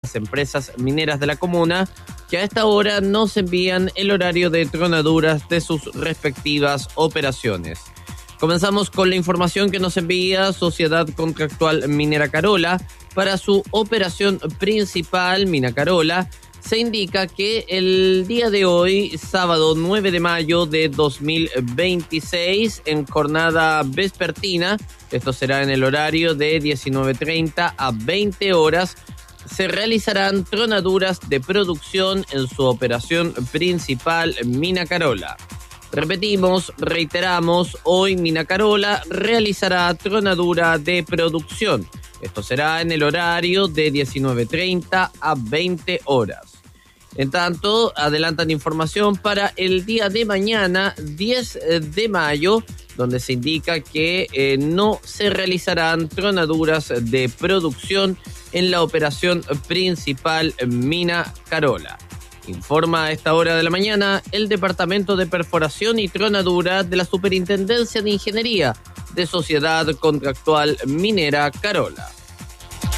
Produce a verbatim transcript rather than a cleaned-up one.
las empresas mineras de la comuna, que a esta hora nos envían el horario de tronaduras de sus respectivas operaciones. Comenzamos con la información que nos envía Sociedad Contractual Minera Carola. Para su operación principal, Mina Carola, se indica que el día de hoy, sábado nueve de mayo de dos mil veintiséis, en jornada vespertina, esto será en el horario de diecinueve treinta a veinte horas, se realizarán tronaduras de producción en su operación principal, Mina Carola. Repetimos, reiteramos, hoy Mina Carola realizará tronadura de producción. Esto será en el horario de diecinueve treinta a veinte horas. En tanto, adelantan información para el día de mañana, diez de mayo, donde se indica que eh, no se realizarán tronaduras de producción en la operación principal Mina Carola. Informa a esta hora de la mañana el Departamento de Perforación y Tronadura de la Superintendencia de Ingeniería de Sociedad Contractual Minera Carola.